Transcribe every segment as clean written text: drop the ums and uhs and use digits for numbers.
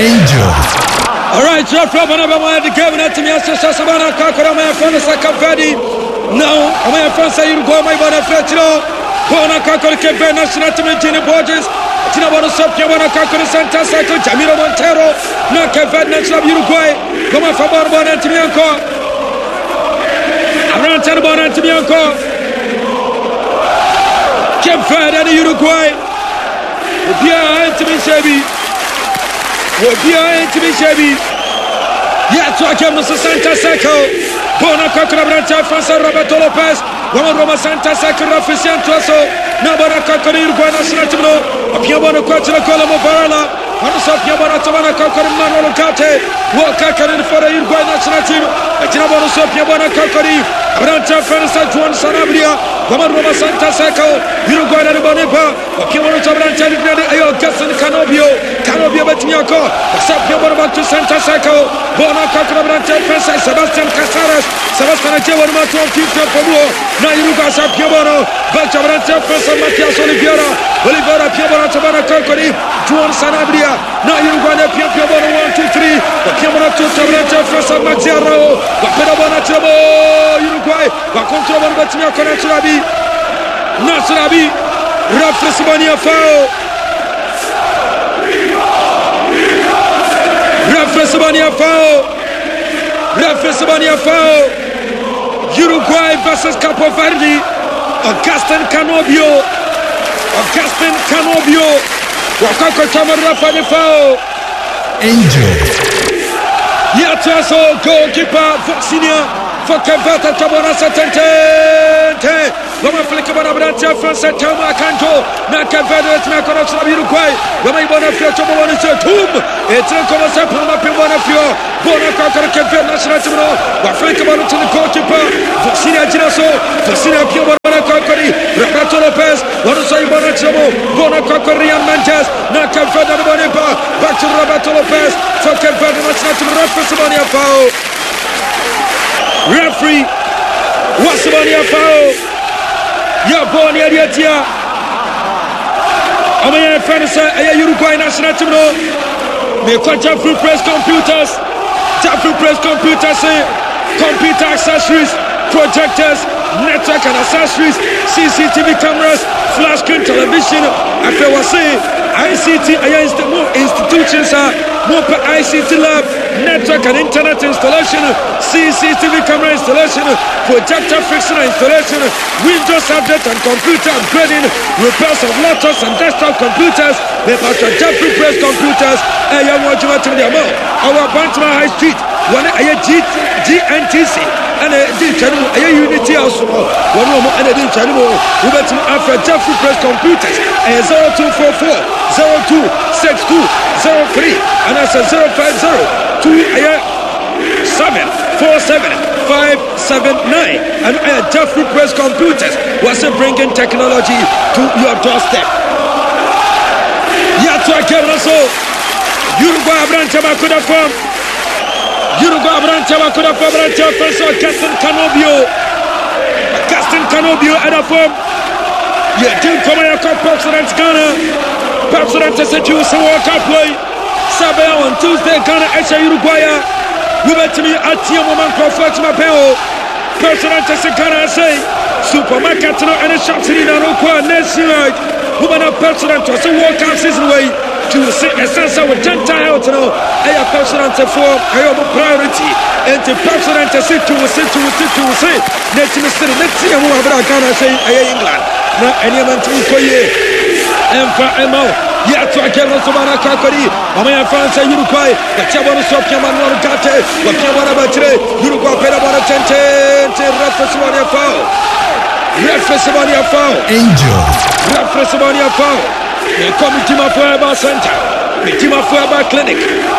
Angel. Alright, you're from the cabinet to me. Sabana Kakora, my friend, Sakavadi. Now, my friend say you go, my brother, Fletcher. Bona Kakor, Kevin, National Team, Jenny Borges. Tinabona Sopia, Kakor, Santa Cycle, Jamiro Montero. No, Kevin, National Uruguay. Come on, Fabon, Antimianco. Around Tanabon, Antimianco. Kevin, and Uruguay. Bien, Antimi Shabby. Bien, Antimi Shabby. Yeah, to a camera, Santa Cycle. Bona Kakor, França, Roberto Lopez. Roma Santa Sacra Official Toso, Nabara Kakari, National Timo, a Piabona Quatina Colombo Barala, one of Piabona Tavana Kakari, Manuel Cate, Walk Kakari for the Uruguay National Team, a Tinabona Piabona Kakari, Branta França, Juan Sanabria, Roma Santa Sacco, Uruguay and Bonepa, a Piabona Tabranta, Ayo Gasson Canobio, Betiniaco, a Sapiabona to Santa Sacco, Bona Kakra França, Sebastian Casares, Sebastian Mato, Future Pomo. Na Uruguay sa Piabona, Bachabranta França Matias Oliveira Piabona Tabana Kakori, Juan Sanabria, na Uruguay Piabona 1, 2, 3, Piabona to Tabranta França Matiaro, Piabona Chabo, Uruguay, Control Batimia Conaturabi, Nasrabi, Rafresibania Fao, Rafresibania Fao. Uruguay versus Capo Verde. Augustin Canobio. Wakako Tamarafa de Fao. Angel. Yataso goalkeeper Voxinia. Fokavata Tabona Satente. Loma Flickabana Brantia França Tama Canto. Nakavada Tnakonox of Uruguay. Loma Bona Fio Tomona Tum. It's a Comasa Puma Pimona Fio. Bona Kakar Kevin National Team. Waflickabana to the goalkeeper. Voxinia Ginaso. Voxinia Piobana Kakari. Roberto Lopez. Wanusai Bona Chamo. Bona Kakarian Manches. Nakavada Bonepa. Back to Roberto Lopez. Fokavada National Team. Rafresibania Fao. Referee, what's about your foul? You're born here, dear. I'm a friend, sir. I am Uruguay National Team. May contact free press computers, computer accessories, projectors, network and accessories, CCTV cameras, flash screen television. After what say, ICT, institutions are more per ICT lab, network and internet installation, CCTV camera installation, projector fixing and installation, Windows update and computer upgrading, repairs of laptops and desktop computers, the Pastor Jeffrey Press computers, and your our Bantama High Street, one GNTC, and a Unity House, one room and a channel, we went to after Jeffrey Press computers, and 0244 0262 03, and that's a 050 2747579, and Jeffrey Press computers was bringing technology to your doorstep. Yatwa Keraso, Uruguay Branchama could have formed. Uruguay Branchama could have formed. Gaston Canobio at a form. Yeah, Jim Tomayako, President Ghana. President said you saw a cup play. Sabel on Tuesday, Ghana, Esha Uruguaya. We went to me at Tiamoman Crawford, Mapeo. President said Ghana say, Supermarket and a shop city in Oqua, nationwide. Woman of President was a World Cup season way to see a sense of Gentile to know a President for a priority. And the President said to say, next year, we have Ghana say, England. Not any man to and for Emma. Yeah, to a Kevin Sabana Kakari, Amaya France, Uruguay, the Chabon Sopia Manuel Gate, what Chabana Batre, Uruguay, Pedabana Tente, Rafresibania Foul. Angel. Rafresibania Foul. The Committee of Forever Center, Mitima Forever Clinic,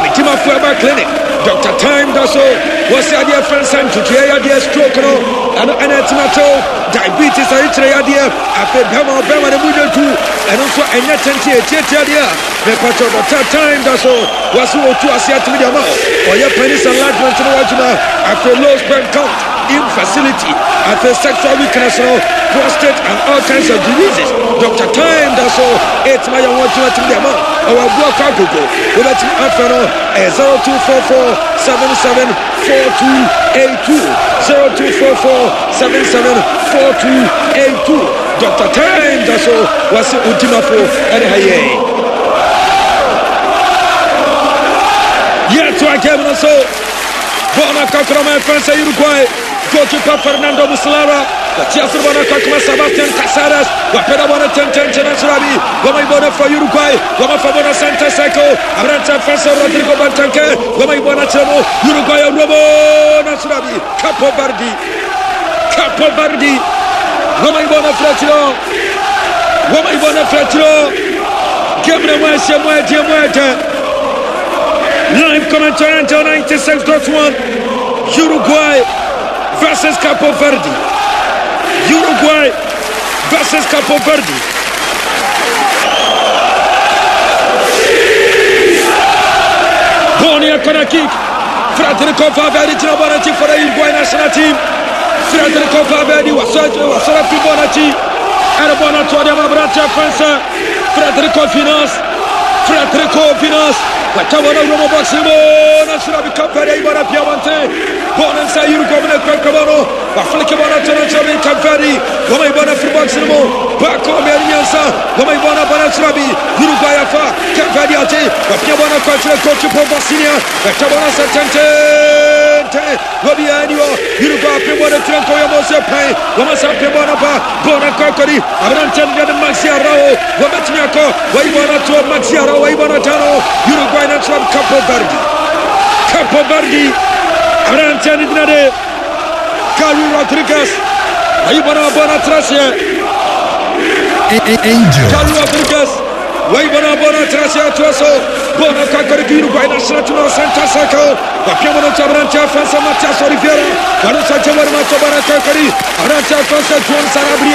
Dr. Time Dasso, was the idea friends and to hear the stroke and tomato, diabetes. It is a idea. I feel Bama the Mujan too, and also a net idea. The part of the time that's all was who to Asiat Midama or your penis and large one to the Wajima after low sperm count, infertility, after sexual weakness, prostate, and all kinds of diseases. Dr. Time that's all 8 Maya 1 to the amount. Our block out go. We're at Afano 0244 77 4282 0244 77 4282. Dr. Time that's all was the ultima for Haye. Yet to a cabin so Bona Kakrama France Uruguay, goalkeeper Fernando Muslera, Chelsea Bona Kakma Sebastian Casares, Wapeda Bona Tenten Nationali, Gomai for Uruguay, Goma for Bona Santa Seco, Abranta France Rodrigo Bantanque, Gomai Bona Chemo, Uruguay Robo Nationali, Capo Bardi, Gomai Bona Fletcher, Gomai Bona Fletcher, Gabriel Muete. Live commentary until 96.1. Uruguay versus Capo Verde. Uruguay versus Capo Verde. Bonia corner kick. Federico Valverde to Bonacci for the Uruguay national team. Federico Valverde was a Bonacci. And a Bonacci de Mabranta France. Federico Finance. Watavana Roma Boximo, National Campari, Piamante, Bonanza, Uruguay, Cavano, Aflicabana, Tonachabi, Campari, Gomabana for Boximo, Paco Meriansa, Gomabana Banatrabi, Uruguay, Campari, Piamana, Coach for Bosinia, Watavana Satante, Gobianio, Uruguay, Pimona, Trancoyamos, Pay, Gomasa Pimona, Bona Cocori, Abrantan, Maxia Rao, Gomatniako, Waibana to Maxia Rao, Waibana Tano, Uruguay. Capo Verde, Arantani Dinade, Carlos Rodriguez, Waibana Bonatracia, Angel, Carlos Rodriguez, Waibana Bonatracia, Tuaso, Bona Cacari, Uruguay National Santa Seco, Wapiamano Tabranta, França Matias Oliveira, Vanusa Tabarma Tobara Cacari, Aranta França, Juan Sarabria.